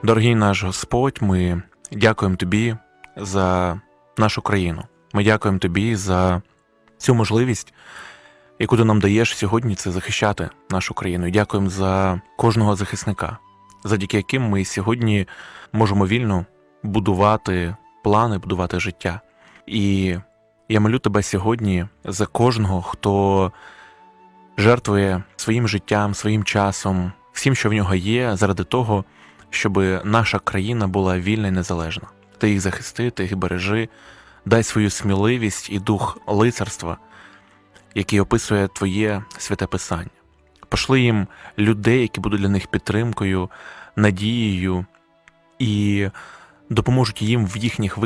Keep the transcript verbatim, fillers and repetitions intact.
Дорогий наш Господь, ми дякуємо Тобі за нашу країну. Ми дякуємо Тобі за цю можливість, яку Ти нам даєш сьогодні, це захищати нашу країну. І дякуємо за кожного захисника, завдяки яким ми сьогодні можемо вільно будувати плани, будувати життя. І я молю Тебе сьогодні за кожного, хто жертвує своїм життям, своїм часом, всім, що в нього є, заради того, щоб наша країна була вільна і незалежна. Ти їх захисти, ти їх бережи, дай свою сміливість і дух лицарства, який описує Твоє святе Писання. Пошли їм людей, які будуть для них підтримкою, надією і допоможуть їм в їхніх